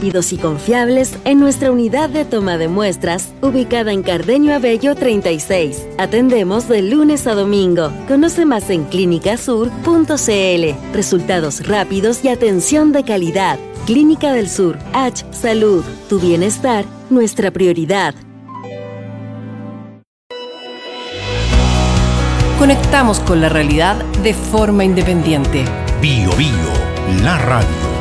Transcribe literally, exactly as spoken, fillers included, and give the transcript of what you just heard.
rápidos y confiables en nuestra unidad de toma de muestras, ubicada en Cardenio Abello treinta y seis. Atendemos de lunes a domingo. Conoce más en clínica sur punto c l. Resultados rápidos y atención de calidad. Clínica del Sur, H Salud. Tu bienestar, nuestra prioridad. Conectamos con la realidad de forma independiente. Bio Bio, la radio.